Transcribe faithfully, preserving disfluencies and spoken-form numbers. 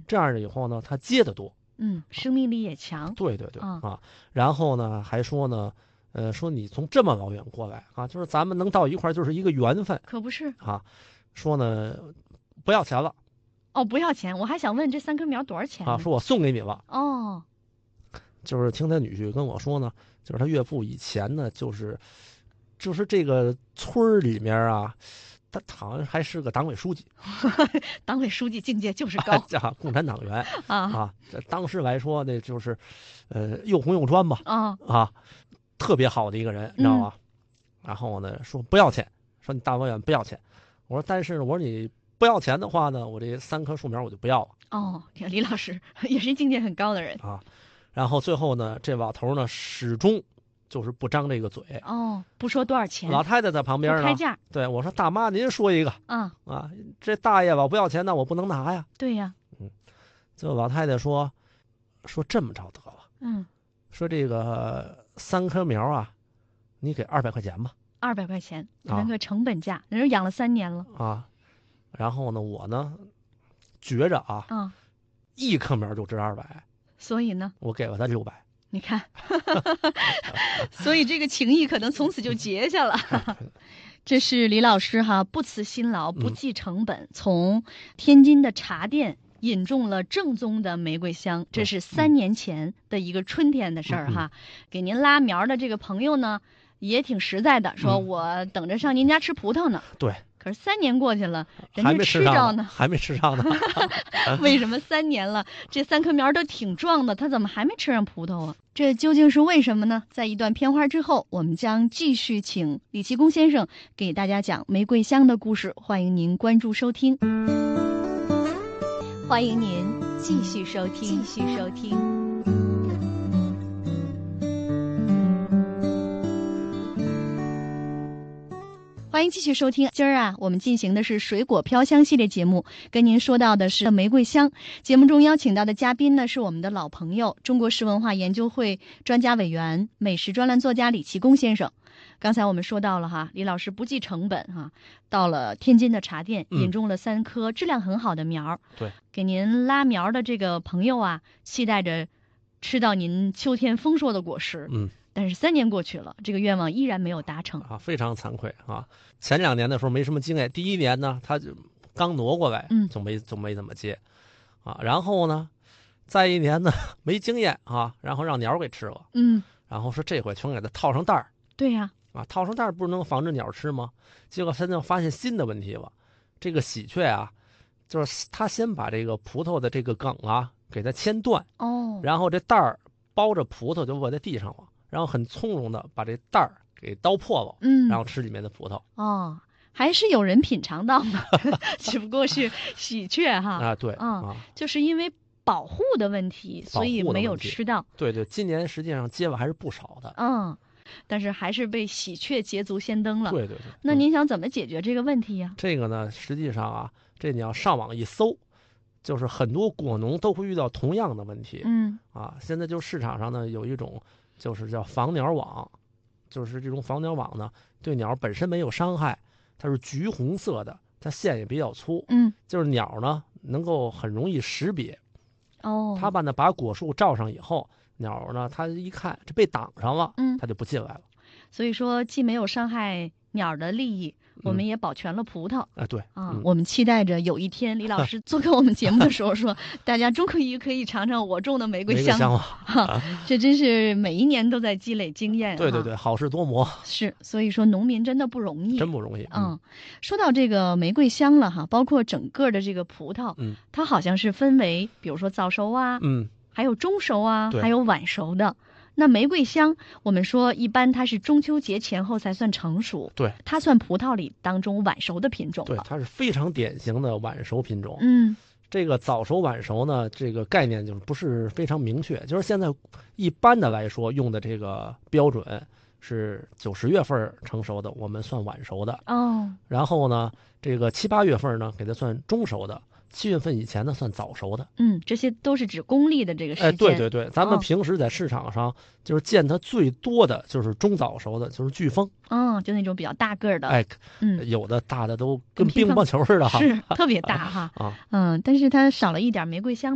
这样了以后呢，它结得多， 嗯，生命力也强。 对对对、 嗯、 啊。然后呢，还说呢，呃，说你从这么老远过来啊，就是咱们能到一块儿就是一个缘分， 可不是啊。说呢，不要钱了。 哦，不要钱，我还想问这三棵苗多少钱啊？说我送给你了。 哦， 就是听他女婿跟我说呢，就是他岳父以前呢，就是就是这个村里面啊，他好像还是个党委书记， 党委书记境界就是高， 啊，共产党员啊啊。这当时来说，那就是，呃，又红又专吧， 啊啊，特别好的一个人，你知道吗？嗯、然后呢，说不要钱，说你大老远不要钱。我说，但是我说你不要钱的话呢，我这三棵树苗我就不要了。 哦，你看李老师也是境界很高的人啊。然后最后呢，这老头呢始终就是不张这个嘴， 哦，不说多少钱。 老太太在旁边呢， 开价。 对我说：“大妈，您说一个。” 啊啊，这大爷吧不要钱，那我不能拿呀。 对呀。 嗯，最后老太太说：“说这么着得了。” 嗯， 说这个三棵苗啊，你给二百块钱吧。 二百块钱，那个成本价，人、啊、养了三年了啊。然后呢，我呢觉着啊， 啊， 一棵苗就值二百。 所以呢， 我给了他六百。 你看，所以这个情谊可能从此就结下了。这是李老师哈，不辞辛劳，不计成本，嗯、从天津的茶店引种了正宗的玫瑰香。这是三年前的一个春天的事儿哈。嗯、给您拉苗的这个朋友呢，也挺实在的，说我等着上您家吃葡萄呢。 对。 可是三年过去了，人家吃着呢， 还没吃上呢。 为什么三年了，这三棵苗都挺壮的，他怎么还没吃上葡萄啊？这究竟是为什么呢？在一段片花之后，我们将继续请李其功先生给大家讲玫瑰香的故事。欢迎您关注收听，欢迎您继续收听，继续收听。欢迎继续收听，今儿啊，我们进行的是水果飘香系列节目，跟您说到的是玫瑰香。节目中邀请到的嘉宾呢，是我们的老朋友，中国食文化研究会专家委员、美食专栏作家李其功先生。刚才我们说到了哈，李老师不计成本哈，到了天津的茶店，引种了三棵质量很好的苗。 对、嗯， 给您拉苗的这个朋友啊，期待着吃到您秋天丰硕的果实。 嗯。 但是三年过去了，这个愿望依然没有达成啊，非常惭愧啊！前两年的时候没什么经验，第一年呢，他就刚挪过来， 嗯， 就没就没怎么接，啊，然后呢，再一年呢没经验啊，然后让鸟给吃了， 嗯， 然后说这回全给它套上袋儿， 对呀、 啊，啊，套上袋儿不是能防止鸟吃吗？结果现在发现新的问题了，这个喜鹊啊，就是他先把这个葡萄的这个梗啊给它牵断， 哦， 然后这袋儿包着葡萄就落在地上了。然后很从容的把这袋儿给刀破了， 嗯， 然后吃里面的葡萄。 哦，还是有人品尝到的，只不过是喜鹊哈啊，对啊、 啊， 就是因为保护的问题，所以没有吃到。 对对，今年实际上结了还是不少的。 嗯，但是还是被喜鹊捷足先登了。 对对对。 那您想怎么解决这个问题呀、啊嗯？这个呢，实际上啊，这你要上网一搜。就是很多果农都会遇到同样的问题， 嗯啊，现在就市场上呢有一种就是叫防鸟网，就是这种防鸟网呢对鸟本身没有伤害，它是橘红色的，它线也比较粗， 嗯， 就是鸟呢能够很容易识别， 哦， 它把呢把果树罩上以后，鸟呢它一看这被挡上了， 嗯， 它就不进来了， 所以说既没有伤害鸟的利益。我们也保全了葡萄、 嗯、啊，对啊、 嗯， 我们期待着有一天李老师做客我们节目的时候说，大家终可以可以尝尝我种的玫瑰香， 玫瑰香哈，这真是每一年都在积累经验。 对对对，好事多磨。 是，所以说农民真的不容易， 真不容易。 嗯，嗯说到这个玫瑰香了哈，包括整个的这个葡萄， 嗯， 它好像是分为，比如说早熟啊， 嗯， 还有中熟啊，还有晚熟的。那玫瑰香，我们说一般它是中秋节前后才算成熟， 对， 它算葡萄里当中晚熟的品种了。 对，它是非常典型的晚熟品种。 嗯， 这个早熟晚熟呢，这个概念就是不是非常明确，就是现在一般的来说用的这个标准是九十月份成熟的，我们算晚熟的。 哦， 然后呢，这个七八月份呢，给它算中熟的。七月份以前呢，算早熟的。 嗯，这些都是指公历的这个时间。 哎，对对对，咱们平时在市场上、哦、就是见它最多的就是中早熟的，就是巨峰。 嗯，就那种比较大个的。 哎， 嗯， 有的大的都跟乒乓球似的哈， 是特别大哈。 啊， 嗯，但是它少了一点玫瑰香。